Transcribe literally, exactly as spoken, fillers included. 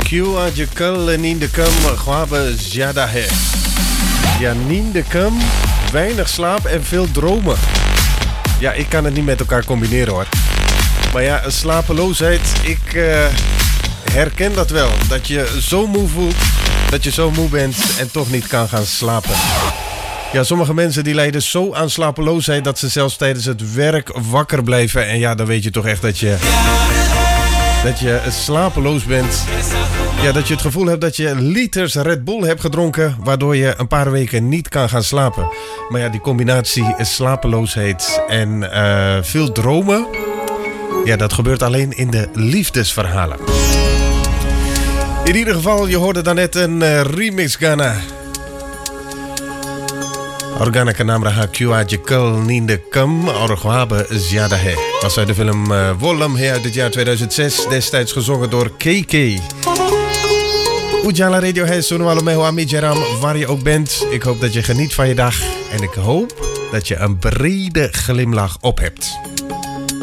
क्यों आजकल नींद कम ख्वाब ज्यादा है. Ja, नींद कम, weinig slaap en veel dromen. Ja, ik kan het niet met elkaar combineren hoor. Maar ja, slapeloosheid, ik uh, herken dat wel. Dat je zo moe voelt, dat je zo moe bent en toch niet kan gaan slapen. Ja, sommige mensen die lijden zo aan slapeloosheid dat ze zelfs tijdens het werk wakker blijven. En ja, dan weet je toch echt dat je, dat je slapeloos bent. Ja, dat je het gevoel hebt dat je liters Red Bull hebt gedronken, waardoor je een paar weken niet kan gaan slapen. Maar ja, die combinatie slapeloosheid en uh, veel dromen, ja, dat gebeurt alleen in de liefdesverhalen. In ieder geval, je hoorde daarnet een uh, remix Ghana. और गाना का नाम रहा क्यों आजकल नींद कम और ख्वाब ज्यादा है. Was uit de film uh, Wollam He uit het jaar tweeduizend zes, destijds gezongen door K K. Ujala Radio है सुनने वालों में Ami Jaram, waar je ook bent. Ik hoop dat je geniet van je dag en ik hoop dat je een brede glimlach op hebt.